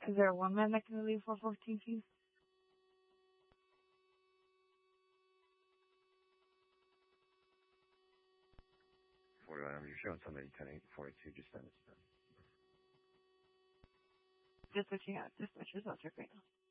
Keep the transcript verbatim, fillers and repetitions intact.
Is there a woman that can leave for fourteen keys? forty-one, you're showing somebody ten eight forty-two, just send it to them. Just what you have. Just what your results are great.